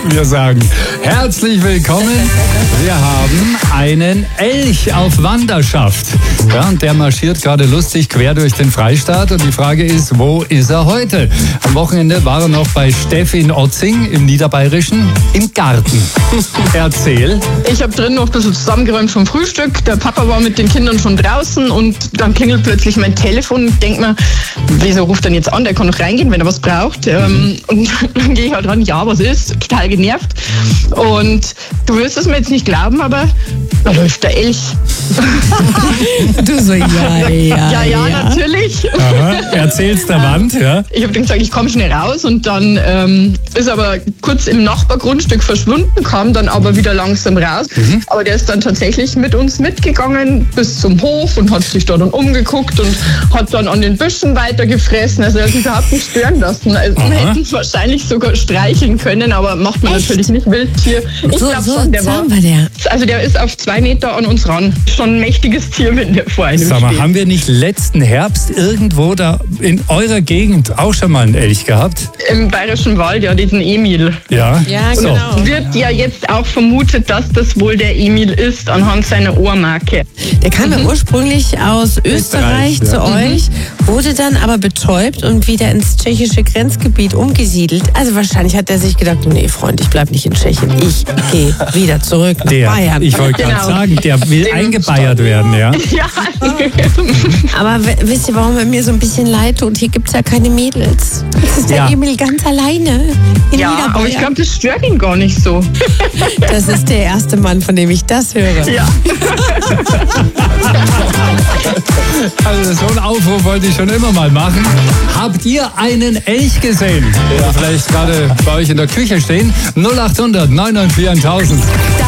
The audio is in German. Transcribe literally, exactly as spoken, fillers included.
Wir sagen herzlich willkommen. Wir haben einen Elch auf Wanderschaft. Ja, und der marschiert gerade lustig quer durch den Freistaat. Und die Frage ist, wo ist er heute? Am Wochenende war er noch bei Steffi in Otzing im Niederbayerischen im Garten. Erzähl. Ich habe drin noch ein bisschen zusammengeräumt vom Frühstück. Der Papa war mit den Kindern schon draußen und dann klingelt plötzlich mein Telefon. Ich denke mir, wieso ruft er denn jetzt an? Der kann noch reingehen, wenn er was braucht. Ähm, und dann gehe ich halt ran, ja, was ist? Total genervt. Und du wirst es mir jetzt nicht glauben, aber da läuft der Elch. Du so, ja, ja, ja, ja, ja. natürlich. Aha, erzähl's der Wand, ja. Ich habe dann gesagt, ich komme schnell raus und dann ähm, ist aber kurz im Nachbargrundstück verschwunden, kam dann aber wieder langsam raus. Mhm. Aber der ist dann tatsächlich mit uns mitgegangen bis zum Hof und hat sich da dann umgeguckt und hat dann an den Büschen weiter gefressen. Also er hat sich überhaupt nicht stören lassen. Also man hätte es wahrscheinlich sogar streicheln können, aber macht man Echt? natürlich nicht Wildtier. Ich So, glaube so schon, der war, zahm war der. also der ist auf zwei Meter an uns ran. Schon ein mächtiges Tier, wenn der vor einem Sag mal, steht. haben wir nicht letzten Herbst irgendwo da in eurer Gegend auch schon mal einen Elch gehabt? Im Bayerischen Wald, ja, diesen Emil. Ja, Ja, so. genau. Wird ja jetzt auch vermutet, dass das wohl der Emil ist, anhand seiner Ohrmarke. Der kam ja ursprünglich aus Österreich, Österreich, ja. zu euch, wurde dann aber betäubt und wieder ins tschechische Grenzgebiet umgesiedelt. Also wahrscheinlich hat er sich gedacht, nee Freund, ich bleib nicht in Tschechien. Ich gehe wieder zurück nach Der, Bayern. ich wollte gerade Genau. sagen, der will Dem eingebeiert werden, ja. Ja. Aber w- wisst ihr, warum er mir so ein bisschen leid tut? Hier gibt's ja keine Mädels. Das ist der Ja. Emil ganz alleine in Ja, aber ich Niederbayern. glaube, das stört ihn gar nicht so. Das ist der erste Mann, von dem ich das höre. Ja. Also so einen Aufruf wollte ich schon immer mal machen. Habt ihr einen Elch gesehen? Oder vielleicht gerade bei euch in der Küche stehen? null acht hundert neun neun vier tausend.